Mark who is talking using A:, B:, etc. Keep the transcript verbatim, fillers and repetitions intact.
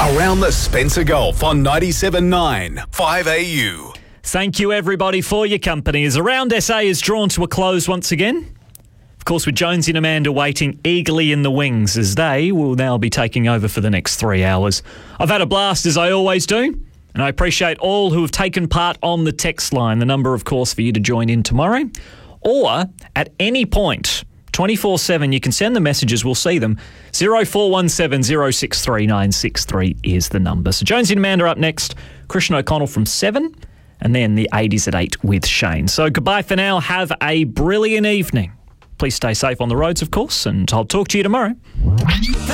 A: Around the Spencer Gulf on ninety-seven point nine five A U.
B: Thank you, everybody, for your company. As Around S A is drawn to a close once again. Of course, with Jonesy and Amanda waiting eagerly in the wings, as they will now be taking over for the next three hours. I've had a blast, as I always do, and I appreciate all who have taken part on the text line. The number, of course, for you to join in tomorrow, or at any point, twenty-four seven, you can send the messages, we'll see them. zero four one seven zero six three nine six three is the number. So Jonesy and Amanda up next, Christian O'Connell from seven, and then the eighties at eight with Shane. So goodbye for now. Have a brilliant evening. Please stay safe on the roads, of course, and I'll talk to you tomorrow.